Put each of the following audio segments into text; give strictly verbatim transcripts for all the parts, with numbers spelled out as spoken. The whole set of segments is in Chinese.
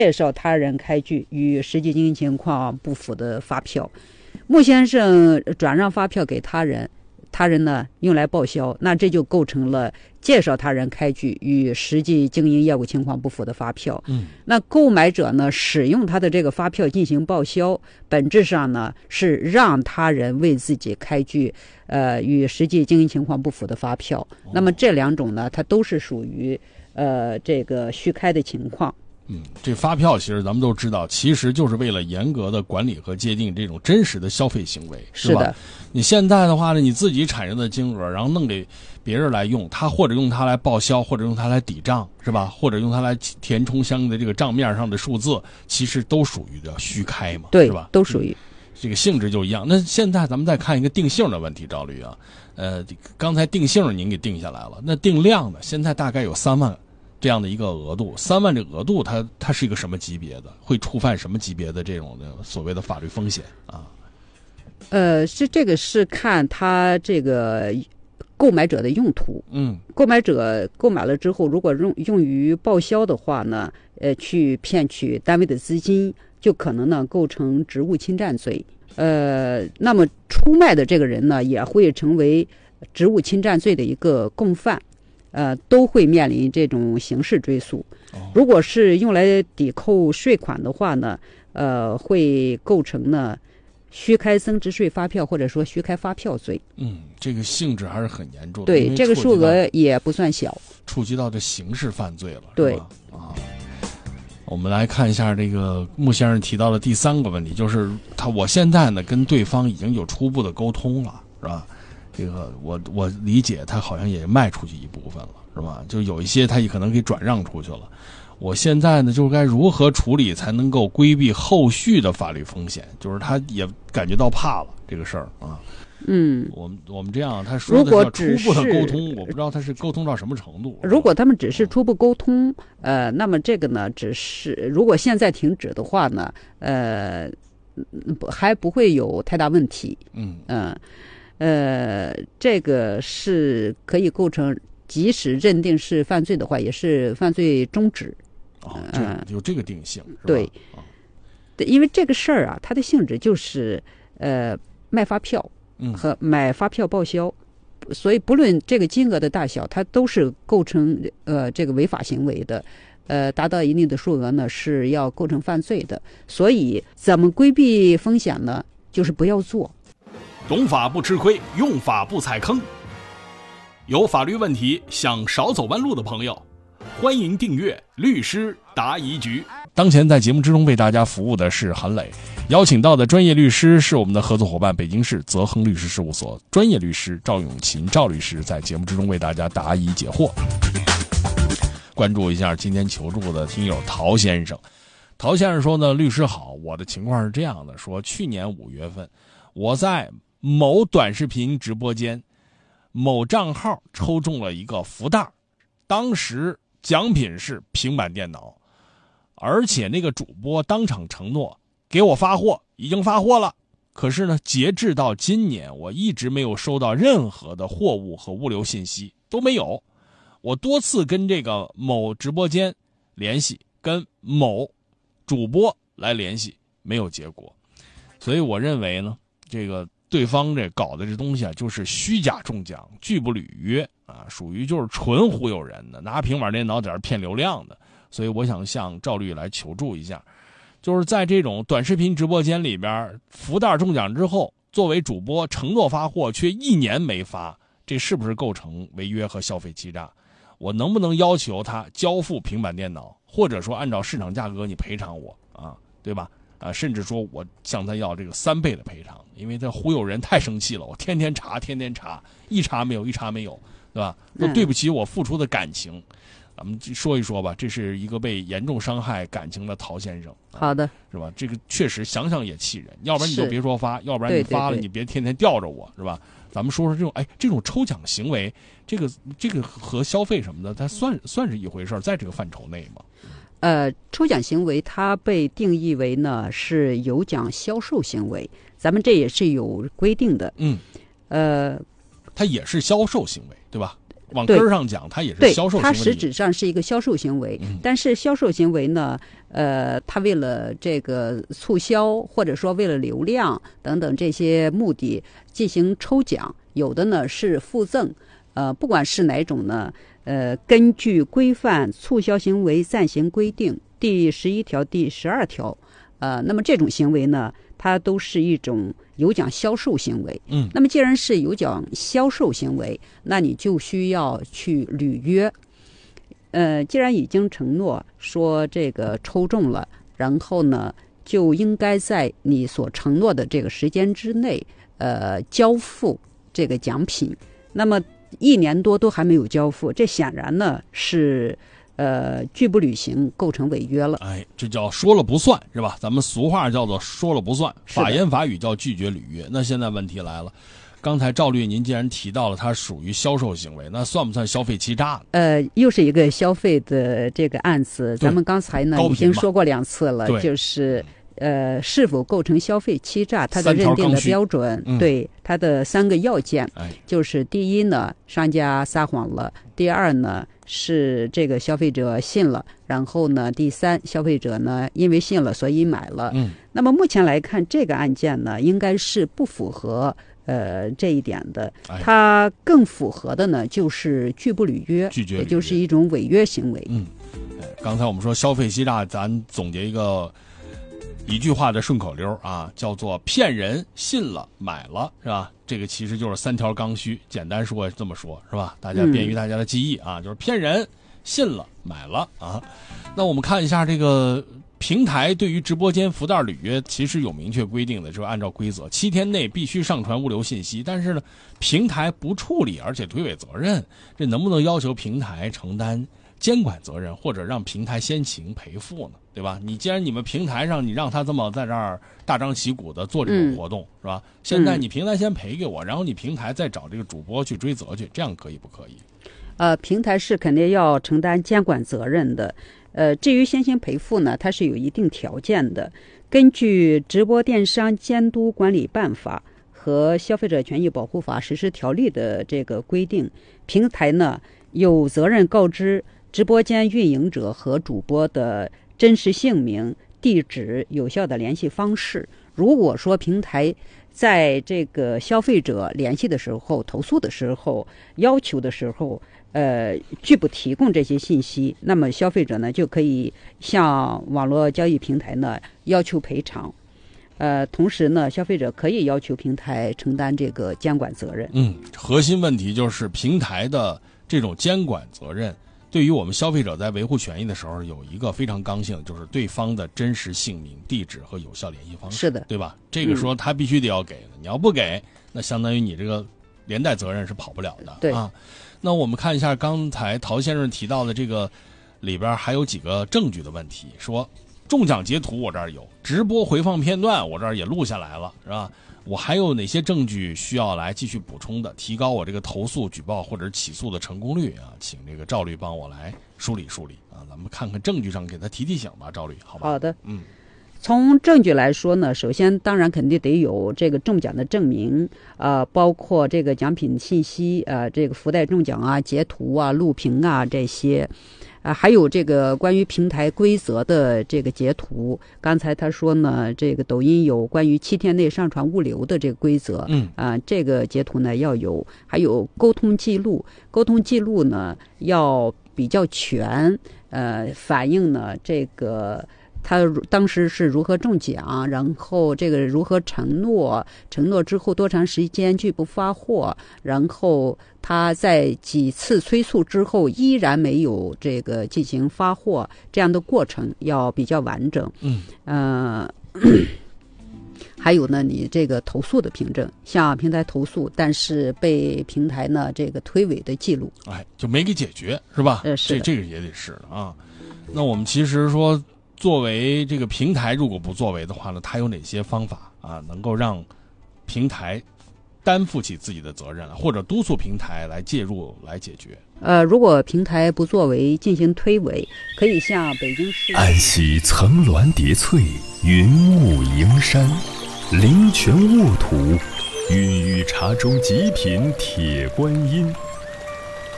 介绍他人开具与实际经营情况不符的发票。穆先生转让发票给他人，他人呢用来报销，那这就构成了介绍他人开具与实际经营业务情况不符的发票。 嗯， 那购买者呢使用他的这个发票进行报销，本质上呢是让他人为自己开具呃与实际经营情况不符的发票。那么这两种呢，它都是属于呃这个虚开的情况。 嗯，这发票其实咱们都知道，其实就是为了严格的管理和界定这种真实的消费行为，是吧？ 是的。 你现在的话呢，你自己产生的金额，然后弄给别人来用，他或者用它来报销，或者用它来抵账，是吧？或者用它来填充相应的这个账面上的数字，其实都属于的虚开嘛， 对， 是吧？ 都属于。 这个性质就一样。那现在咱们再看一个定性的问题，赵律啊，呃，刚才定性您给定下来了，那定量呢？现在大概有三万。这样的一个额度，三万这个额度它它是一个什么级别的？会触犯什么级别的这种的所谓的法律风险啊？ 呃，是这个是看他这个购买者的用途。 嗯， 购买者购买了之后，如果用用于报销的话呢，呃，去骗取单位的资金，就可能呢构成职务侵占罪。呃，那么出卖的这个人呢，也会成为职务侵占罪的一个共犯。呃，都会面临这种刑事追诉。如果是用来抵扣税款的话呢，呃，会构成呢虚开增值税发票或者说虚开发票罪。 嗯，这个性质还是很严重的。 对，这个数额也不算小， 触及到这刑事犯罪了。 对是吧？啊，我们来看一下这个穆先生提到的第三个问题，就是他我现在呢跟对方已经有初步的沟通了，是吧？这个我我理解他好像也卖出去一部分了，是吧？就有一些他也可能给转让出去了。我现在呢，就是该如何处理才能够规避后续的法律风险？就是他也感觉到怕了这个事儿啊。 嗯， 我们我们这样，他说的是初步的沟通，我不知道他是沟通到什么程度。 如果他们只是初步沟通，呃，那么这个呢，只是如果现在停止的话呢，呃，还不会有太大问题。 嗯嗯。呃呃，这个是可以构成，即使认定是犯罪的话，也是犯罪中止。 哦，这有这个定性，是吧？ 对， 哦、 对，因为这个事儿啊，它的性质就是呃卖发票和买发票报销，嗯、所以不论这个金额的大小，它都是构成呃这个违法行为的。呃，达到一定的数额呢，是要构成犯罪的。所以怎么规避风险呢？就是不要做。 懂法不吃亏，用法不踩坑。有法律问题想少走弯路的朋友，欢迎订阅律师答疑局。 当前在节目之中为大家服务的是韩磊，邀请到的专业律师是我们的合作伙伴北京市泽亨律师事务所专业律师赵永琴赵律师，在节目之中为大家答疑解惑。关注一下今天求助的听友陶先生。陶先生说呢，律师好，我的情况是这样的，说去年五月份我在某短视频直播间某账号抽中了一个福袋，当时奖品是平板电脑，而且那个主播当场承诺给我发货，已经发货了。可是呢，截至到今年，我一直没有收到任何的货物和物流信息，都没有。我多次跟这个某直播间联系，跟某主播来联系，没有结果。所以我认为呢，这个对方这搞的这东西啊，就是虚假中奖，拒不履约啊，属于就是纯忽悠人的，拿平板电脑在这骗流量的。所以我想向赵律来求助一下，就是在这种短视频直播间里边，福袋中奖之后，作为主播承诺发货，却一年没发，这是不是构成违约和消费欺诈？我能不能要求他交付平板电脑，或者说按照市场价格你赔偿我啊，对吧？啊，甚至说我向他要这个三倍的赔偿，因为他忽悠人太生气了，我天天查，天天查，一查没有，一查没有，对吧？都对不起我付出的感情。嗯、咱们说一说吧，这是一个被严重伤害感情的陶先生。啊、 好的， 是吧？这个确实想想也气人，要不然你就别说发，要不然你发了，你别天天吊着我，是吧？咱们说说这种，哎，这种抽奖行为，这个这个和消费什么的，它算算是一回事，在这个范畴内吗？ 呃，抽奖行为它被定义为呢是有奖销售行为，咱们这也是有规定的。 嗯， 呃， 它也是销售行为，对吧？ 往根儿上讲，它也是销售行为。 它实质上是一个销售行为， 嗯、 但是销售行为呢，呃，它为了这个促销，或者说为了流量等等这些目的进行抽奖，有的呢是附赠，呃，不管是哪种呢，呃，根据规范促销行为暂行规定第十一条、第十二条，呃，那么这种行为呢，它都是一种有奖销售行为。 嗯， 那么既然是有奖销售行为，那你就需要去履约。呃，既然已经承诺说这个抽中了，然后呢，就应该在你所承诺的这个时间之内，呃，交付这个奖品。那么一年多都还没有交付，这显然呢是呃拒不履行，构成违约了。 哎，这叫说了不算，是吧？咱们俗话叫做说了不算，法言法语叫拒绝履约。那现在问题来了，刚才赵律您既然提到了它属于销售行为，那算不算消费欺诈呢？ 呃，又是一个消费的这个案子，咱们刚才呢已经说过两次了，就是呃是否构成消费欺诈，它的认定的标准， 嗯、 对它的三个要件， 哎、 就是第一呢，商家撒谎了；第二呢，是这个消费者信了；然后呢，第三，消费者呢因为信了所以买了。 嗯， 那么目前来看，这个案件呢，应该是不符合呃这一点的，它更符合的呢就是拒不履约， 拒绝履约， 也就是一种违约行为。 嗯，刚才我们说消费欺诈，咱总结一个一句话的顺口溜啊，叫做骗人信了买了，是吧？这个其实就是三条刚需，简单说这么说，是吧？大家便于大家的记忆啊，嗯、就是骗人信了买了啊。那我们看一下这个平台对于直播间福袋履约其实有明确规定的，就是按照规则七天内必须上传物流信息，但是呢，平台不处理而且推诿责任，这能不能要求平台承担监管责任，或者让平台先行赔付呢？对吧？你既然你们平台上你让他这么在这儿大张旗鼓的做这种活动，嗯、是吧？现在你平台先赔给我，嗯、然后你平台再找这个主播去追责去，这样可以不可以？ 呃，平台是肯定要承担监管责任的。呃，至于先行赔付呢，它是有一定条件的。根据《直播电商监督管理办法》和《消费者权益保护法实施条例》的这个规定，平台呢有责任告知直播间运营者和主播的真实姓名、地址、有效的联系方式。如果说平台在这个消费者联系的时候、投诉的时候、要求的时候，呃，拒不提供这些信息，那么消费者呢就可以向网络交易平台呢要求赔偿。呃，同时呢，消费者可以要求平台承担这个监管责任。 嗯，核心问题就是平台的这种监管责任。对于我们消费者在维护权益的时候，有一个非常刚性，就是对方的真实姓名、地址和有效联系方式。 是的， 对吧？这个说他必须得要给的，嗯、你要不给，那相当于你这个连带责任是跑不了的。 对啊，那我们看一下刚才陶先生提到的这个里边还有几个证据的问题，说中奖截图我这儿有，直播回放片段我这儿也录下来了，是吧？我还有哪些证据需要来继续补充的，提高我这个投诉、举报或者起诉的成功率啊？请这个赵律帮我来梳理梳理啊，咱们看看证据上给他提提醒吧，赵律，好吧？ 好的， 嗯。 从证据来说呢，首先当然肯定得有这个中奖的证明，呃，包括这个奖品信息，呃，这个福袋中奖啊、截图啊、录屏啊这些。啊，还有这个关于平台规则的这个截图，刚才他说呢，这个抖音有关于七天内上传物流的这个规则， 嗯， 啊，这个截图呢要有，还有沟通记录，沟通记录呢要比较全，呃，反映呢这个他当时是如何中奖，然后这个如何承诺，承诺之后多长时间拒不发货，然后他在几次催促之后依然没有这个进行发货，这样的过程要比较完整。 嗯， 呃，还有呢，你这个投诉的凭证，向平台投诉，但是被平台呢这个推诿的记录， 哎，就没给解决，是吧？ 呃，是这这个也得是啊。那我们其实说，作为这个平台，如果不作为的话呢，它有哪些方法啊，能够让平台担负起自己的责任，或者督促平台来介入来解决？ 呃，如果平台不作为进行推诿，可以向北京市安溪层峦叠翠，云雾营山，灵泉沃土，孕育茶中极品铁观音。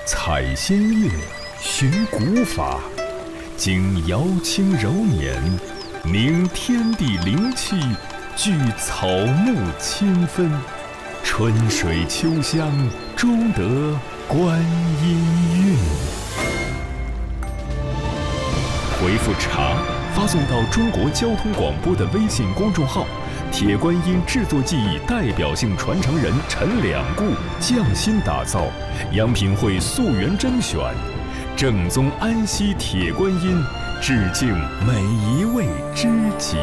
采仙叶，寻古法，经瑶清揉捻，凝天地灵气，聚草木清芬，春水秋香，终得观音韵。回复茶，发送到中国交通广播的微信公众号，铁观音制作技艺代表性传承人陈两固匠心打造，央品会溯源甄选，正宗安溪铁观音，致敬每一位知己。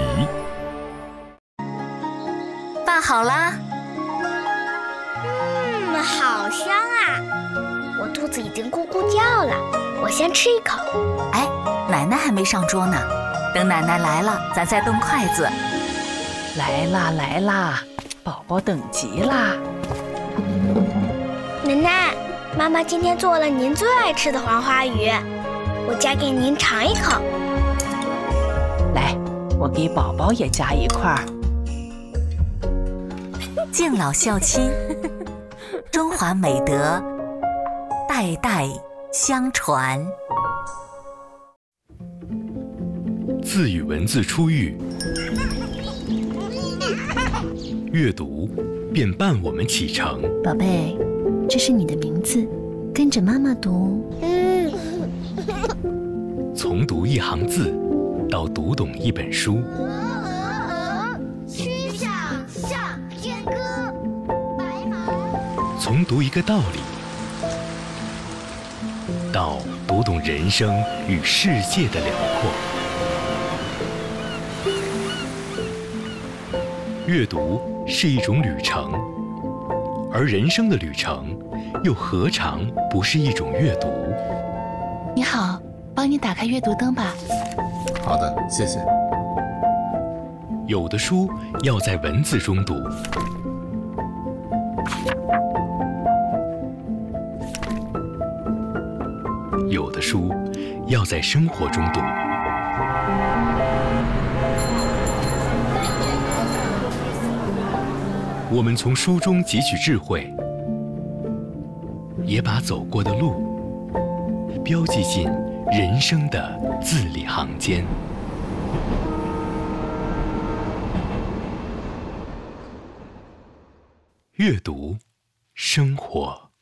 饭好啦。 嗯，好香啊！我肚子已经咕咕叫了，我先吃一口。 哎，奶奶还没上桌呢，等奶奶来了，咱再动筷子。 来啦来啦，宝宝等急啦！ 奶奶，妈妈今天做了您最爱吃的黄花鱼，我夹给您尝一口。 来，我给宝宝也夹一块儿。 敬老孝亲，中华美德代代相传。 字与文字出狱，阅读便伴我们启程。 宝贝，这是你的名字，跟着妈妈读。 从读一行字到读懂一本书， 曲项向天歌，白马。 从读一个道理到读懂人生与世界的辽阔。阅读是一种旅程，而人生的旅程又何尝不是一种阅读？ 你好，帮你打开阅读灯吧。 好的，谢谢。 有的书要在文字中读，有的书要在生活中读。我们从书中汲取智慧，也把走过的路标记进人生的字里行间。阅读，生活。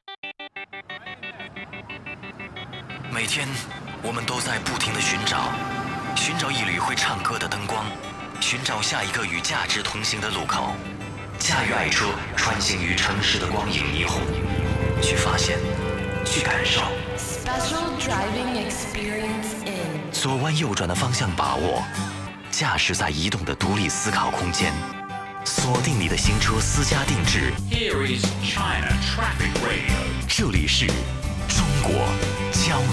每天，我们都在不停地寻找，寻找一缕会唱歌的灯光，寻找下一个与价值同行的路口。驾驭爱车，穿行于城市的光影霓虹，去发现，去感受。左弯右转的方向把握，驾驶在移动的独立思考空间，锁定你的新车私家定制。Here is China Traffic Radio。这里是中国